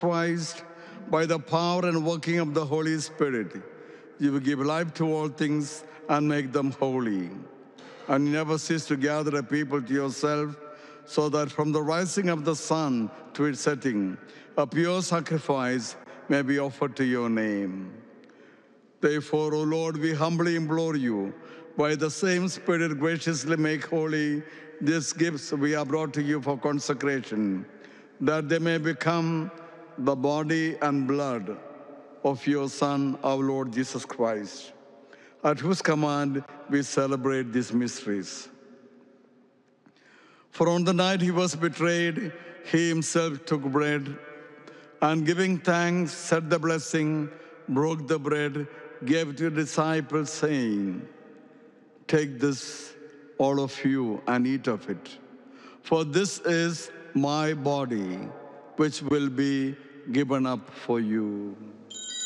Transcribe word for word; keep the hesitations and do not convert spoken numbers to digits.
Christ, by the power and working of the Holy Spirit, you will give life to all things and make them holy. And you never cease to gather a people to yourself, so that from the rising of the sun to its setting, a pure sacrifice may be offered to your name. Therefore, O Lord, we humbly implore you, by the same Spirit graciously make holy these gifts we have brought to you for consecration, that they may become the body and blood of your Son, our Lord Jesus Christ, at whose command we celebrate these mysteries. For on the night he was betrayed, he himself took bread, and giving thanks, said the blessing, broke the bread, gave it to the disciples, saying, "Take this, all of you, and eat of it. For this is my body, which will be given up for you."